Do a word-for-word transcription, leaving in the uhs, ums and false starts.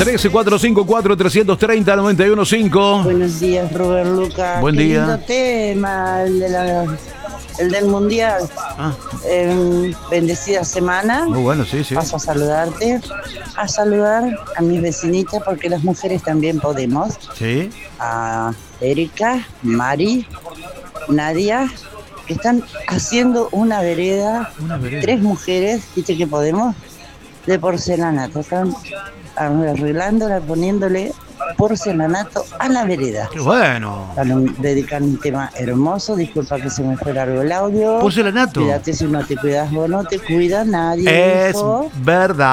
trece cuatrocientos cincuenta y cuatro trescientos treinta noventa y uno cinco. Buenos días, Robert Luca. Buen Qué día. lindo tema, el, de la, el del mundial. Ah. Eh, bendecida semana. Muy bueno, sí, sí. Paso a saludarte, a saludar a mis vecinitas porque las mujeres también podemos. Sí. A Erika, Mari, Nadia, que están haciendo una vereda, Una vereda. tres mujeres, viste que podemos, de porcelanato. Están arreglándola, poniéndole porcelanato a la vereda. Qué bueno. Para dedicar un tema hermoso. Disculpa que se me fue largo el audio. Porcelanato. Cuídate, si no te cuidas vos, no te cuida nadie. Es hijo. verdad.